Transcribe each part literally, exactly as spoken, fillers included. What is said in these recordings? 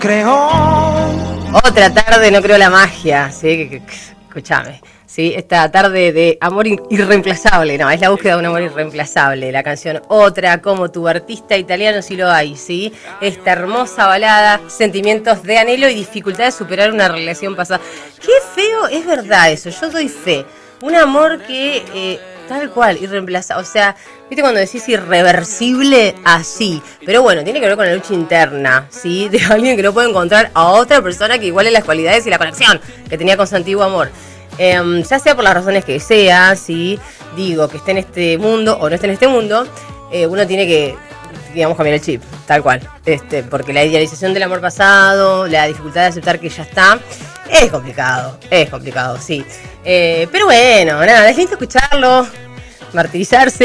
Creo. Otra tarde, no creo la magia, ¿sí? Escúchame, ¿sí? Esta tarde de amor irreemplazable, no, es la búsqueda de un amor irreemplazable, la canción Otra, como tu artista italiano si lo hay, ¿sí? Esta hermosa balada, sentimientos de anhelo y dificultad de superar una relación pasada. Qué feo, es verdad eso, yo doy fe. Un amor que, eh, tal cual, irreemplazable, o sea, ¿viste cuando decís irreversible? Así. Pero bueno, tiene que ver con la lucha interna, ¿sí? De alguien que no puede encontrar a otra persona que iguale las cualidades y la conexión que tenía con su antiguo amor. Eh, ya sea por las razones que sea, ¿sí? Digo, que esté en este mundo o no esté en este mundo, eh, uno tiene que, digamos, cambiar el chip, tal cual. Este, porque la idealización del amor pasado, la dificultad de aceptar que ya está, es complicado, es complicado, sí. Eh, pero bueno, nada, es lindo escucharlo, martirizarse,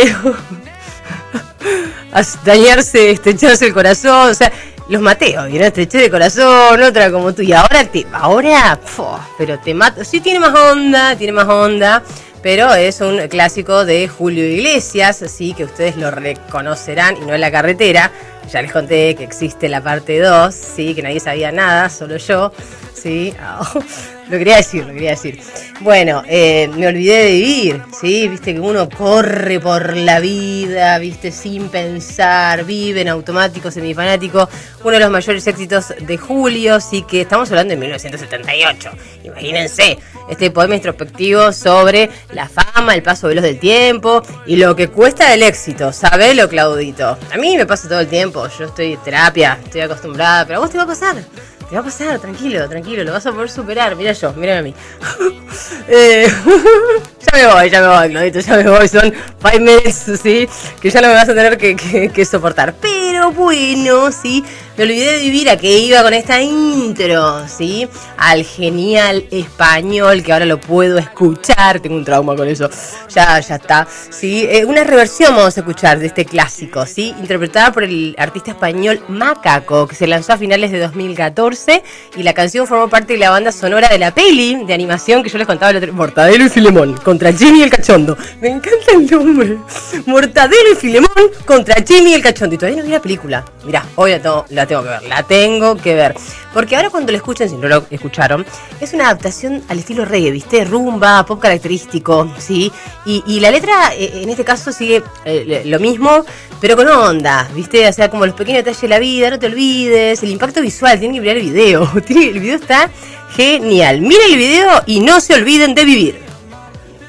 dañarse, estrecharse el corazón, o sea, los Mateos, ¿no? Estreché de corazón, otra como tú, y ahora, te, ahora, puf, pero te mato, sí tiene más onda, tiene más onda, pero es un clásico de Julio Iglesias, así que ustedes lo reconocerán, y no en la carretera. Ya les conté que existe la parte dos, sí, que nadie sabía nada, solo yo, sí, oh, lo quería decir, lo quería decir. Bueno, eh, me olvidé de vivir, sí, viste que uno corre por la vida, viste, sin pensar, vive en automático, semifanático, uno de los mayores éxitos de Julio, sí, que estamos hablando de mil novecientos setenta y ocho, imagínense, este poema introspectivo sobre la fama, el paso veloz del tiempo y lo que cuesta el éxito, sabelo, Claudito. A mí me pasa todo el tiempo. Yo estoy en terapia, estoy acostumbrada, pero a vos te va a pasar, te va a pasar, tranquilo, tranquilo, lo vas a poder superar, mira yo, mírame a mí. eh, ya me voy, ya me voy, Claudito, ya me voy, son five minutes, sí, que ya no me vas a tener que, que, que soportar, pero bueno, sí, me olvidé de vivir a que iba con esta intro, sí, al genial español, que ahora lo puedo escuchar, tengo un trauma con eso, ya, ya está, sí, eh, una reversión vamos a escuchar de este clásico, sí, interpretada por el artista español Macaco, que se lanzó a finales de dos mil catorce, y la canción formó parte de la banda sonora de la peli de animación que yo les contaba el otro, Mortadelo y Filemón, contra Jimmy el Cachondo, me encanta el nombre, Mortadelo y Filemón contra Jimmy el Cachondo, y todavía no vi la película, mirá, hoy la tengo, la tengo que ver, la tengo que ver, porque ahora cuando lo escuchen, si no lo escucharon, es una adaptación al estilo reggae, ¿viste? Rumba, pop característico, ¿sí? Y, y la letra, eh, en este caso, sigue eh, lo mismo, pero con onda, ¿viste? O sea, como los pequeños detalles de la vida, no te olvides, el impacto visual, tienen que mirar el video, el video está genial, miren el video y no se olviden de vivir.